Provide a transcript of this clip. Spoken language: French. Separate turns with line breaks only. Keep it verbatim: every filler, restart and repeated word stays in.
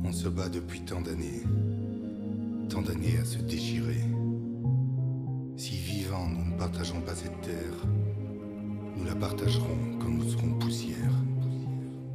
On se bat depuis tant d'années, tant d'années à se déchirer. Si vivants nous ne partageons pas cette terre, nous la partagerons quand nous serons poussière.